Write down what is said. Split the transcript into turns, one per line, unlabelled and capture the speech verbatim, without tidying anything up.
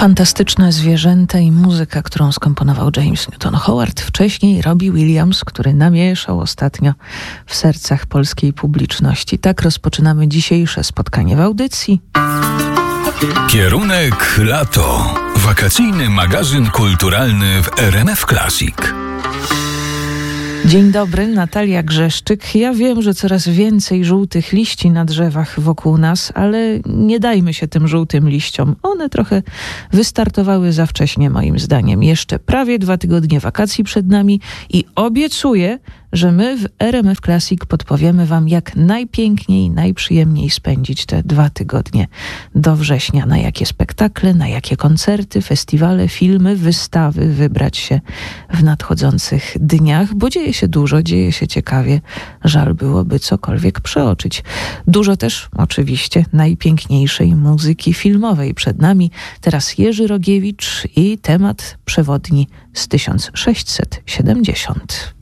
Fantastyczne zwierzęta i muzyka, którą skomponował James Newton Howard, wcześniej Robbie Williams, który namieszał ostatnio w sercach polskiej publiczności. Tak rozpoczynamy dzisiejsze spotkanie w audycji.
Kierunek lato. Wakacyjny magazyn kulturalny w R M F Classic.
Dzień dobry, Natalia Grzeszczyk. Ja wiem, że coraz więcej żółtych liści na drzewach wokół nas, ale nie dajmy się tym żółtym liściom. One trochę wystartowały za wcześnie, moim zdaniem. Jeszcze prawie dwa tygodnie wakacji przed nami i obiecuję, że my w R M F Classic podpowiemy wam, jak najpiękniej, najprzyjemniej spędzić te dwa tygodnie do września. Na jakie spektakle, na jakie koncerty, festiwale, filmy, wystawy wybrać się w nadchodzących dniach, bo dzieje się dużo, dzieje się ciekawie. Żal byłoby cokolwiek przeoczyć. Dużo też oczywiście najpiękniejszej muzyki filmowej przed nami. Teraz Jerzy Rogiewicz i temat przewodni z tysiąc sześćset siedemdziesiąt.